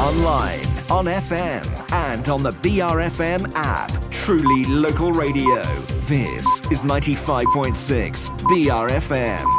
online, on FM, and on the BRFM app. Truly local radio. This is 95.6 BRFM.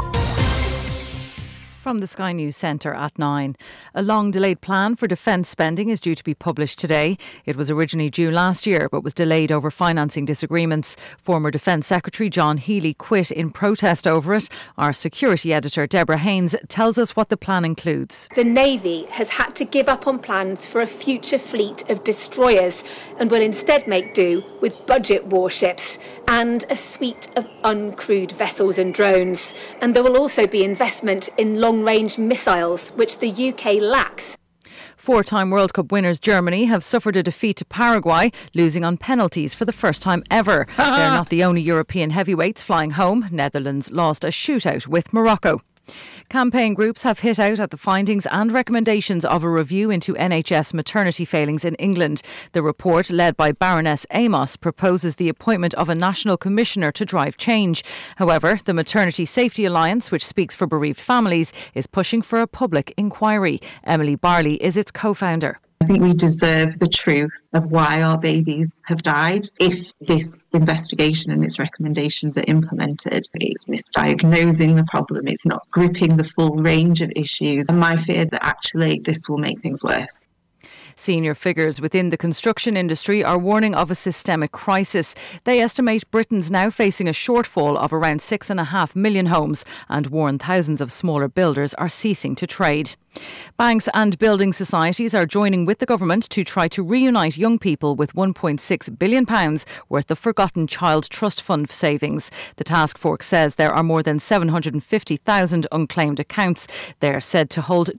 From the Sky News Centre at 9. A long-delayed plan for defence spending is due to be published today. It was originally due last year, but was delayed over financing disagreements. Former Defence Secretary John Healy quit in protest over it. Our security editor Deborah Haynes tells us what the plan includes. The Navy has had to give up on plans for a future fleet of destroyers and will instead make do with budget warships and a suite of uncrewed vessels and drones. And there will also be investment in long-range missiles, which the UK lacks. Four-time World Cup winners Germany have suffered a defeat to Paraguay, losing on penalties for the first time ever. They're not the only European heavyweights flying home. Netherlands lost a shootout with Morocco. Campaign groups have hit out at the findings and recommendations of a review into NHS maternity failings in England. The report, led by Baroness Amos, proposes the appointment of a national commissioner to drive change. However, the Maternity Safety Alliance, which speaks for bereaved families, is pushing for a public inquiry. Emily Barley is its co-founder. I think we deserve the truth of why our babies have died. If this investigation and its recommendations are implemented, it's misdiagnosing the problem, it's not gripping the full range of issues. And my fear that actually this will make things worse. Senior figures within the construction industry are warning of a systemic crisis. They estimate Britain's now facing a shortfall of around 6.5 million homes and warn thousands of smaller builders are ceasing to trade. Banks and building societies are joining with the government to try to reunite young people with £1.6 billion worth of forgotten child trust fund savings. The task force says there are more than 750,000 unclaimed accounts. They are said to hold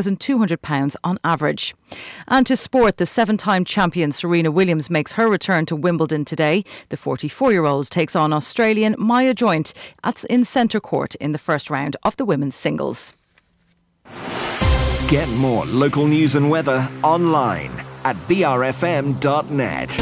£2,200 on average. And to sport, the 7-time champion Serena Williams makes her return to Wimbledon today. The 44-year-old takes on Australian Maya Joint in centre court in the first round of the women's singles. Get more local news and weather online at brfm.net.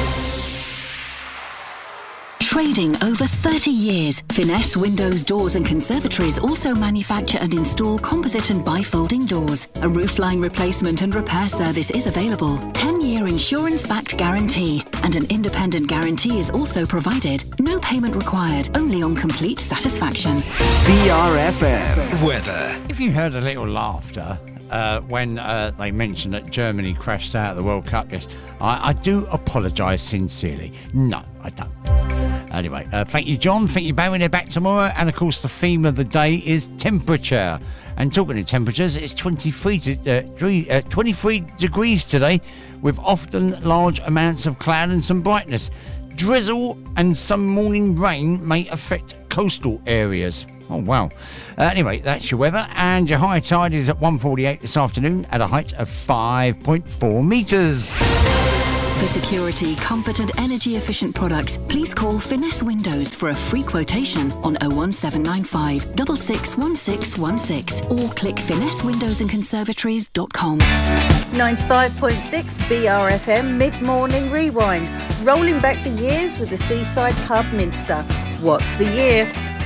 Trading over 30 years, Finesse Windows, Doors and Conservatories also manufacture and install composite and bifolding doors. A roofline replacement and repair service is available. 10-year insurance-backed guarantee and an independent guarantee is also provided. No payment required, only on complete satisfaction. BRFM weather. If you heard a little laughter when they mentioned that Germany crashed out of the World Cup, yes, I do apologise sincerely. No, I don't. Anyway, thank you, John. Thank you, Barry. They're back tomorrow. And, of course, the theme of the day is temperature. And talking of temperatures, it's 23 degrees today with often large amounts of cloud and some brightness. Drizzle and some morning rain may affect coastal areas. Oh, wow. Anyway, that's your weather. And your high tide is at 1:48 this afternoon at a height of 5.4 metres. For security, comfort and energy-efficient products, please call Finesse Windows for a free quotation on 01795 661616 or click finessewindowsandconservatories.com. 95.6 BRFM Mid-Morning Rewind, rolling back the years with the Seaside Pub Minster. What's the year?